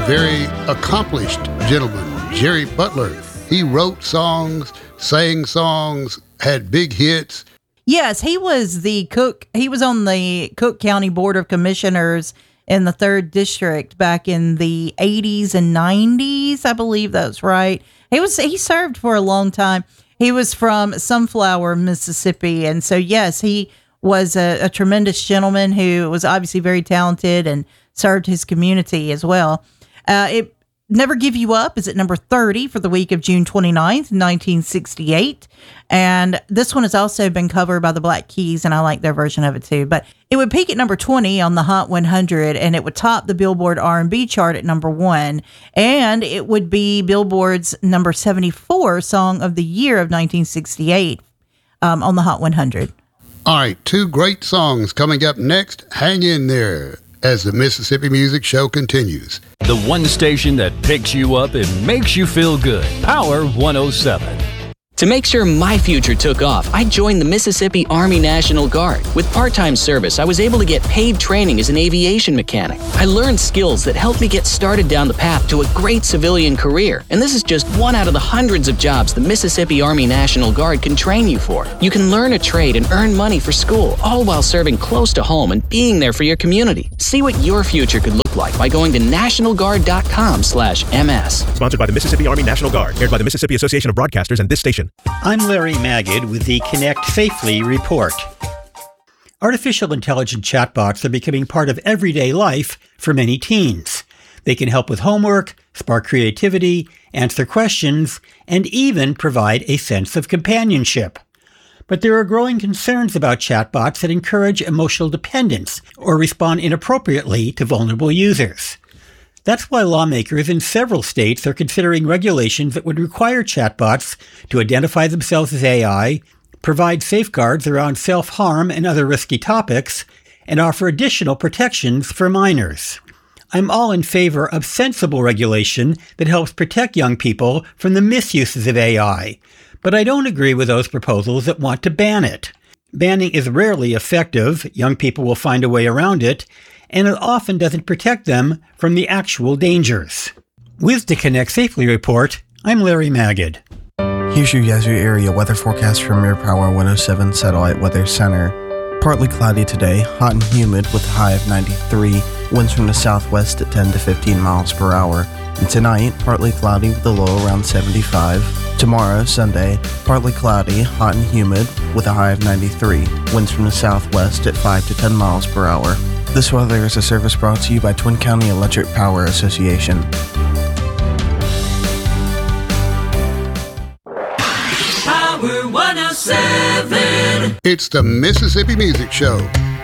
very accomplished gentleman, Jerry Butler. He wrote songs, sang songs, had big hits. Yes, he was the Cook. He was on the Cook County Board of Commissioners in the 3rd District back in the 80s and 90s. I believe that's right. He served for a long time. He was from Sunflower, Mississippi. And so, yes, he was a tremendous gentleman who was obviously very talented and served his community as well. It Never Give You Up is at number 30 for the week of June 29th, 1968. And this one has also been covered by the Black Keys, and I like their version of it too. But it would peak at number 20 on the Hot 100, and it would top the Billboard R&B chart at number 1. And it would be Billboard's number 74 Song of the Year of 1968 on the Hot 100. All right, 2 great songs coming up next. Hang in there as the Mississippi Music Show continues. The one station that picks you up and makes you feel good. Power 107. To make sure my future took off, I joined the Mississippi Army National Guard. With part-time service, I was able to get paid training as an aviation mechanic. I learned skills that helped me get started down the path to a great civilian career. And this is just one out of the hundreds of jobs the Mississippi Army National Guard can train you for. You can learn a trade and earn money for school, all while serving close to home and being there for your community. See what your future could look like by going to nationalguard.com/MS. Sponsored by the Mississippi Army National Guard. Aired by the Mississippi Association of Broadcasters and this station. I'm Larry Magid with the Connect Safely report. Artificial intelligent chatbots are becoming part of everyday life for many teens. They can help with homework, spark creativity, answer questions, and even provide a sense of companionship. But there are growing concerns about chatbots that encourage emotional dependence or respond inappropriately to vulnerable users. That's why lawmakers in several states are considering regulations that would require chatbots to identify themselves as AI, provide safeguards around self-harm and other risky topics, and offer additional protections for minors. I'm all in favor of sensible regulation that helps protect young people from the misuses of AI, but I don't agree with those proposals that want to ban it. Banning is rarely effective, young people will find a way around it, and it often doesn't protect them from the actual dangers. With the Connect Safely report, I'm Larry Magid. Here's your Yazoo area weather forecast from your Power 107 Satellite Weather Center. Partly cloudy today, hot and humid with a high of 93, winds from the southwest at 10 to 15 miles per hour. And tonight, partly cloudy with a low around 75. Tomorrow, Sunday, partly cloudy, hot and humid with a high of 93, winds from the southwest at 5 to 10 miles per hour. This weather is a service brought to you by Twin County Electric Power Association. Power 107. It's the Mississippi Music Show.